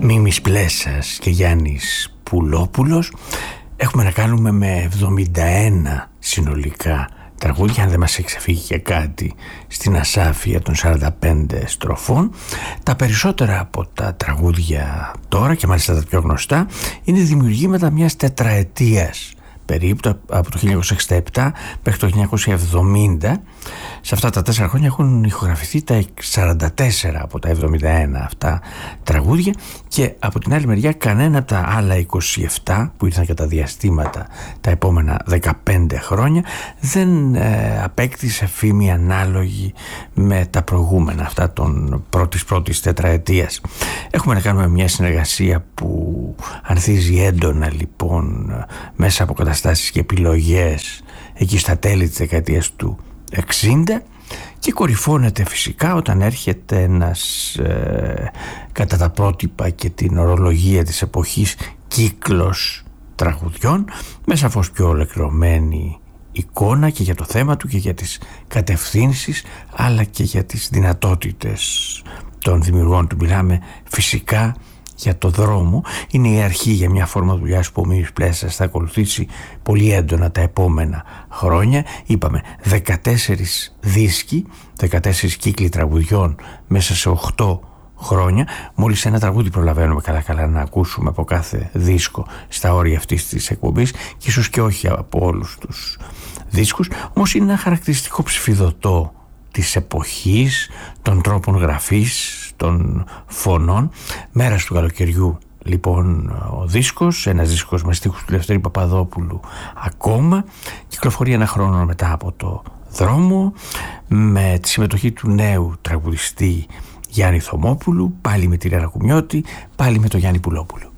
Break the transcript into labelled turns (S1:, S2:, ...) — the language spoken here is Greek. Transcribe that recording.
S1: Μίμης Πλέσας και Γιάννης Πουλόπουλος. Έχουμε να κάνουμε με 71 συνολικά τραγούδια, αν δεν μας έχει ξεφύγει και κάτι, στην ασάφεια των 45 στροφών. Τα περισσότερα από τα τραγούδια τώρα, και μάλιστα τα πιο γνωστά, είναι δημιουργήματα μιας τετραετίας περίπου, από το 1967 μέχρι το 1970. Σε αυτά τα 4 χρόνια έχουν ηχογραφηθεί τα 44 από τα 71 αυτά τραγούδια, και από την άλλη μεριά κανένα από τα άλλα 27 που ήρθαν κατά διαστήματα τα επόμενα 15 χρόνια δεν απέκτησε φήμη ανάλογη με τα προηγούμενα, αυτά των πρώτης τετραετίας. Έχουμε να κάνουμε μια συνεργασία που ανθίζει έντονα λοιπόν μέσα από καταστάσεις και επιλογές εκεί στα τέλη της δεκαετίας του 60, και κορυφώνεται φυσικά όταν έρχεται ένας κατά τα πρότυπα και την ορολογία της εποχής κύκλος τραγουδιών με σαφώς πιο ολοκληρωμένη εικόνα και για το θέμα του και για τις κατευθύνσεις αλλά και για τις δυνατότητες των δημιουργών του. Μιλάμε φυσικά για το δρόμο. Είναι η αρχή για μια φόρμα δουλειάς που ο Μίμης Πλέσας θα ακολουθήσει πολύ έντονα τα επόμενα χρόνια. Είπαμε 14 δίσκοι, 14 κύκλοι τραγουδιών μέσα σε 8 χρόνια. Μόλις ένα τραγούδι προλαβαίνουμε καλά να ακούσουμε από κάθε δίσκο στα όρια αυτής της εκπομπής, και ίσως και όχι από όλους τους δίσκους. Όμως είναι ένα χαρακτηριστικό ψηφιδωτό της εποχής, των τρόπων γραφής, των φωνών. Μέρας του καλοκαιριού λοιπόν ο δίσκος, ένας δίσκος με στίχους του Λευτέρη Παπαδόπουλου ακόμα, κυκλοφορεί ένα χρόνο μετά από το δρόμο, με τη συμμετοχή του νέου τραγουδιστή Γιάννη Θωμόπουλου, πάλι με τη Ρέρα Κουμιώτη, πάλι με τον Γιάννη Πουλόπουλο.